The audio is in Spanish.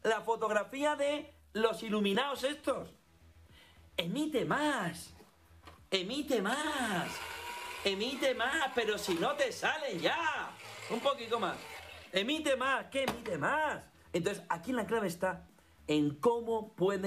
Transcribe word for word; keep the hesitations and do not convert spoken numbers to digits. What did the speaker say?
la fotografía de los iluminados estos. Emite más. Emite más. Emite más, pero si no te sale ya. Un poquito más. Emite más. ¿Qué emite más? Entonces, aquí la clave está en cómo puede